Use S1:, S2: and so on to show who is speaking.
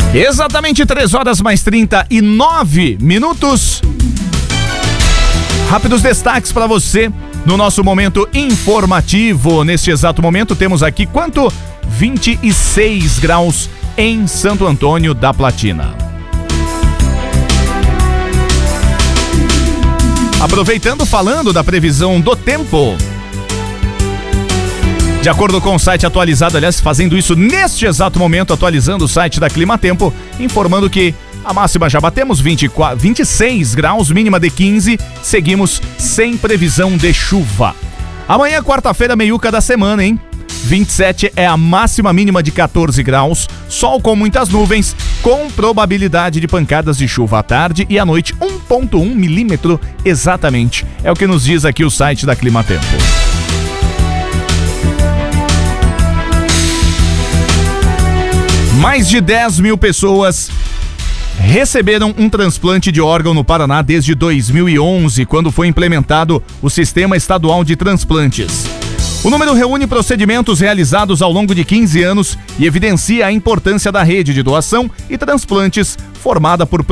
S1: Exatamente 3h mais 39 minutos. Rápidos destaques para você no nosso momento informativo. Neste exato momento temos aqui quanto? 26 graus em Santo Antônio da Platina. Aproveitando, falando da previsão do tempo. De acordo com o site atualizado, aliás, fazendo isso neste exato momento, atualizando o site da Climatempo, informando que a máxima já batemos 26 graus, mínima de 15, seguimos sem previsão de chuva. Amanhã, quarta-feira, meiuca da semana, hein? 27 é a máxima, mínima de 14 graus, sol com muitas nuvens, com probabilidade de pancadas de chuva à tarde e à noite, 1,1 milímetro exatamente. É o que nos diz aqui o site da Climatempo. Mais de 10 mil pessoas receberam um transplante de órgão no Paraná desde 2011, quando foi implementado o Sistema Estadual de Transplantes. O número reúne procedimentos realizados ao longo de 15 anos e evidencia a importância da rede de doação e transplantes formada por